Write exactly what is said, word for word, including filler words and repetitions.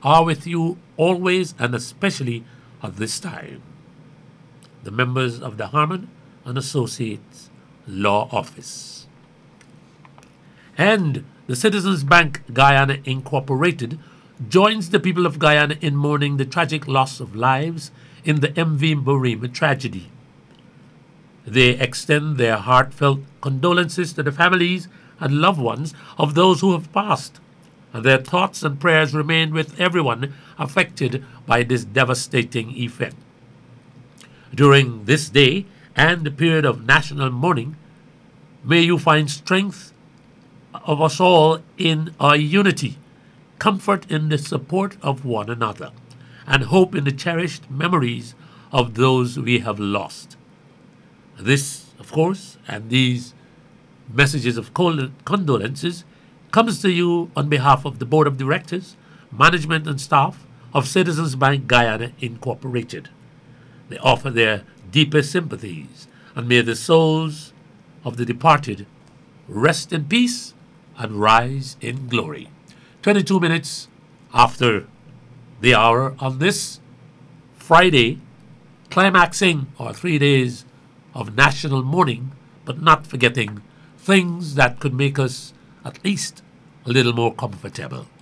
are with you always and especially at this time. The members of the Harmon and Associates Law Office. And the Citizens Bank Guyana Incorporated joins the people of Guyana in mourning the tragic loss of lives in the M V Burima tragedy. They extend their heartfelt condolences to the families and loved ones of those who have passed, and their thoughts and prayers remain with everyone affected by this devastating event. During this day and the period of national mourning, may you find strength of us all in our unity, comfort in the support of one another, and hope in the cherished memories of those we have lost. This, of course, and these messages of condolences comes to you on behalf of the Board of Directors, Management and Staff of Citizens Bank Guyana Incorporated. They offer their deepest sympathies, and may the souls of the departed rest in peace and rise in glory. twenty-two minutes after the hour on this Friday, climaxing our three days of national mourning, but not forgetting things that could make us at least a little more comfortable.